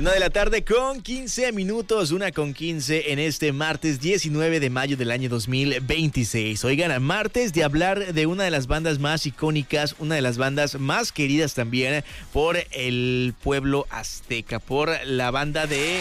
1:15 1:15 en este martes 19 de mayo del año 2026. Oigan, martes de hablar de una de las bandas más icónicas, una de las bandas más queridas también por el pueblo azteca, por la banda de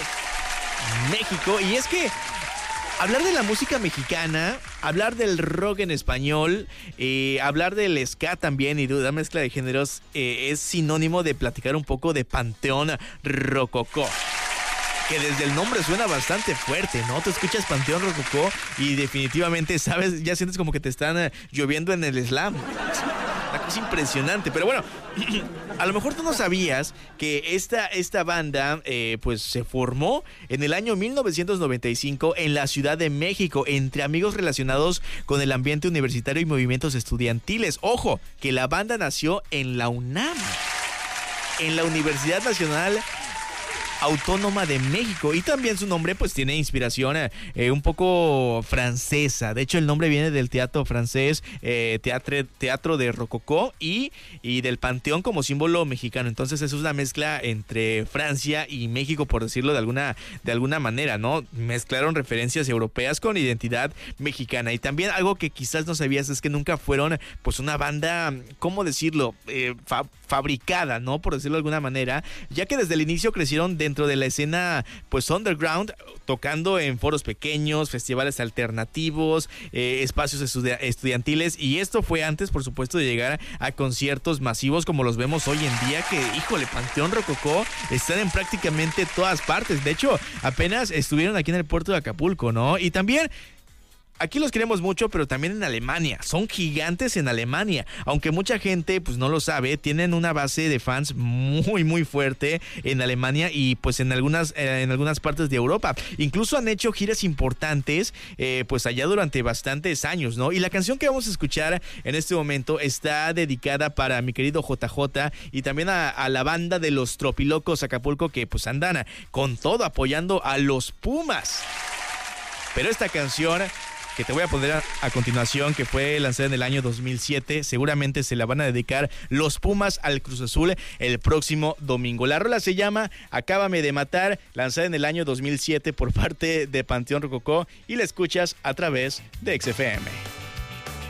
México. Y es que hablar de la música mexicana, hablar del rock en español, hablar del ska también y de una mezcla de géneros es sinónimo de platicar un poco de Panteón Rococó. Que desde el nombre suena bastante fuerte, ¿no? Te escuchas Panteón Rococó y definitivamente, ¿sabes? Ya sientes como que te están lloviendo en el slam. Una cosa impresionante, pero bueno, a lo mejor tú no sabías que esta banda pues se formó en el año 1995 en la Ciudad de México entre amigos relacionados con el ambiente universitario y movimientos estudiantiles. Ojo, que la banda nació en la UNAM, en la Universidad Nacional Autónoma de México, y también su nombre pues tiene inspiración un poco francesa. De hecho, el nombre viene del teatro francés, teatro de Rococó y del Panteón como símbolo mexicano. Entonces es una mezcla entre Francia y México, por decirlo de alguna manera, ¿no? Mezclaron referencias europeas con identidad mexicana. Y también algo que quizás no sabías es que nunca fueron pues una banda, ¿cómo decirlo? Fabricada, ¿no? Por decirlo de alguna manera, ya que desde el inicio crecieron dentro de la escena pues underground, tocando en foros pequeños, festivales alternativos, espacios estudiantiles, y esto fue antes, por supuesto, de llegar a conciertos masivos como los vemos hoy en día, que, híjole, Panteón Rococó están en prácticamente todas partes. De hecho, apenas estuvieron aquí en el puerto de Acapulco, ¿no? Y también aquí los queremos mucho, pero también en Alemania. Son gigantes en Alemania. Aunque mucha gente pues no lo sabe, tienen una base de fans muy, muy fuerte en Alemania y pues en algunas partes de Europa. Incluso han hecho giras importantes pues allá durante bastantes años, ¿no? Y la canción que vamos a escuchar en este momento está dedicada para mi querido JJ y también a la banda de los Tropilocos Acapulco, que pues andan con todo apoyando a los Pumas. Pero esta canción que te voy a poner a continuación, que fue lanzada en el año 2007, seguramente se la van a dedicar los Pumas al Cruz Azul el próximo domingo. La rola se llama Acábame de Matar, lanzada en el año 2007 por parte de Panteón Rococó, y la escuchas a través de XFM.